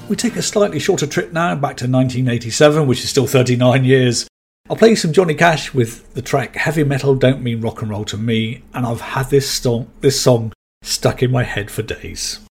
We take a slightly shorter trip now back to 1987, which is still 39 years. I'll play some Johnny Cash with the track Heavy Metal Don't Mean Rock and Roll to Me, and I've had this song stuck in my head for days.